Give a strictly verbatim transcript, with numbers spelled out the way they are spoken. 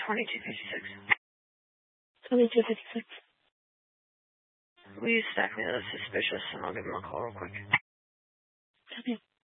twenty-two fifty-six. twenty-two fifty-six. Will you stack me? That's suspicious, and I'll give him a call real quick. Okay.